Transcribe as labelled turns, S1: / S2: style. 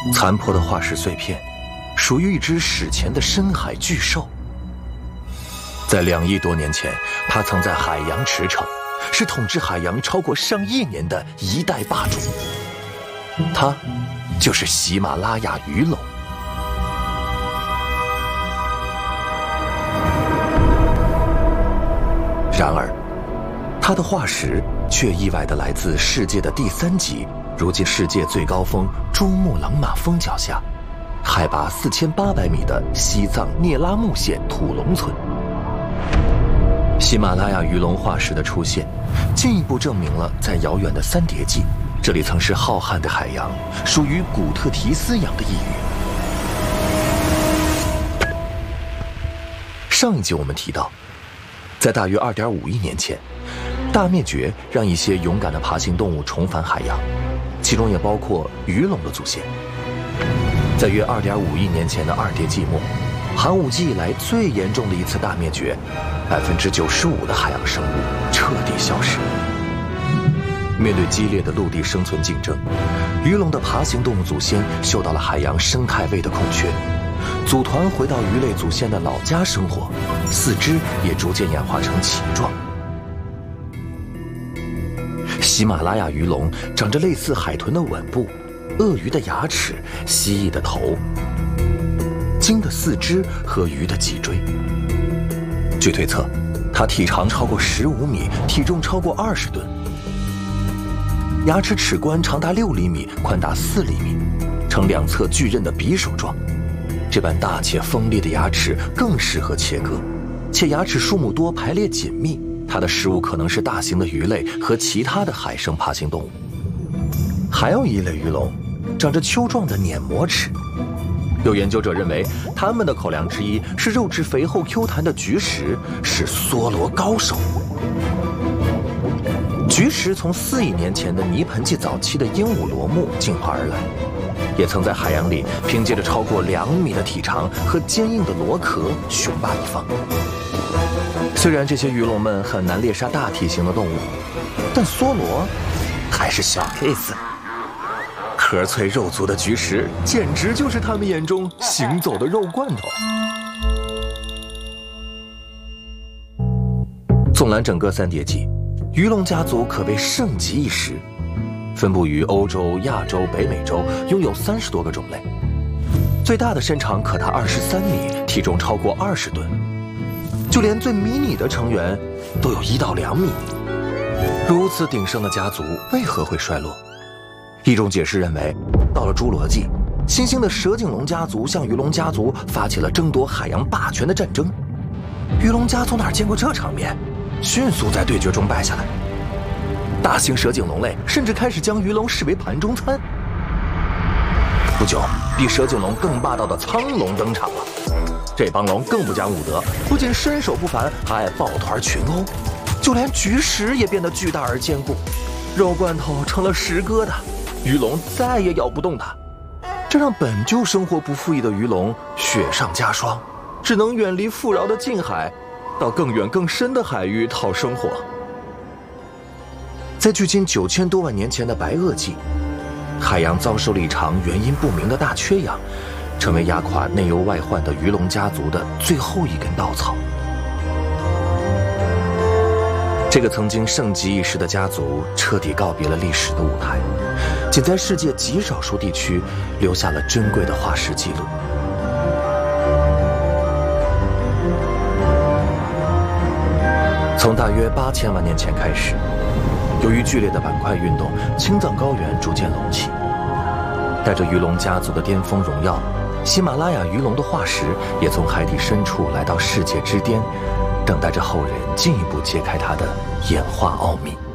S1: 残破的化石碎片，属于一只史前的深海巨兽。在2亿多年前，它曾在海洋驰骋，是统治海洋超过上亿年的一代霸主。它就是喜马拉雅鱼龙。然而，它的化石却意外地来自世界的第3级，如今世界最高峰珠穆朗玛峰脚下，海拔4800米的西藏聂拉木县土龙村。喜马拉雅鱼龙化石的出现，进一步证明了在遥远的三叠纪，这里曾是浩瀚的海洋，属于古特提斯洋的一隅。上一集我们提到，在大约2.5亿年前，大灭绝让一些勇敢的爬行动物重返海洋，其中也包括鱼龙的祖先。在约2.5亿年前的二叠纪末，寒武纪以来最严重的一次大灭绝，95%的海洋生物彻底消失。面对激烈的陆地生存竞争，鱼龙的爬行动物祖先嗅到了海洋生态位的空缺，组团回到鱼类祖先的老家生活，四肢也逐渐演化成鳍状。喜马拉雅鱼龙长着类似海豚的吻部、鳄鱼的牙齿、蜥蜴的头、鲸的四肢和鱼的脊椎。据推测，它体长超过15米，体重超过20吨，牙齿齿冠长达6厘米，宽达4厘米，呈两侧巨刃的匕首状。这般大且锋利的牙齿更适合切割，且牙齿数目多，排列紧密。它的食物可能是大型的鱼类和其他的海生爬行动物。还有一类鱼龙，长着丘状的碾磨齿。有研究者认为，它们的口粮之一是肉质肥厚 Q 弹的菊石，是梭罗高手。菊石从4亿年前的泥盆纪早期的鹦鹉螺目进化而来，也曾在海洋里凭借着超过2米的体长和坚硬的螺壳雄霸一方。虽然这些鱼龙们很难猎杀大体型的动物，但梭罗还是小 case。壳脆肉足的菊石简直就是他们眼中行走的肉罐头。纵览整个三叠纪，鱼龙家族可谓盛极一时，分布于欧洲、亚洲、北美洲，拥有30多个种类。最大的身长可达23米，体重超过20吨，就连最迷你的成员都有1到2米。如此鼎盛的家族为何会衰落？一种解释认为，到了侏罗纪，新兴的蛇颈龙家族向鱼龙家族发起了争夺海洋霸权的战争。鱼龙家族哪见过这场面，迅速在对决中败下来。大型蛇颈龙类甚至开始将鱼龙视为盘中餐。不久，比蛇颈龙更霸道的苍龙登场了。这帮龙更不讲武德，不仅身手不凡，还爱抱团群殴，就连菊石也变得巨大而坚固，肉罐头成了石疙瘩。鱼龙再也咬不动它，这让本就生活不富裕的鱼龙雪上加霜，只能远离富饶的近海，到更远更深的海域讨生活。在距今9000多万年前的白垩纪，海洋遭受了一场原因不明的大缺氧，成为压垮内忧外患的鱼龙家族的最后一根稻草。这个曾经盛极一时的家族彻底告别了历史的舞台，仅在世界极少数地区留下了珍贵的化石记录。从大约8000万年前开始，由于剧烈的板块运动，青藏高原逐渐隆起。带着鱼龙家族的巅峰荣耀，喜马拉雅鱼龙的化石也从海底深处来到世界之巅，等待着后人进一步揭开它的演化奥秘。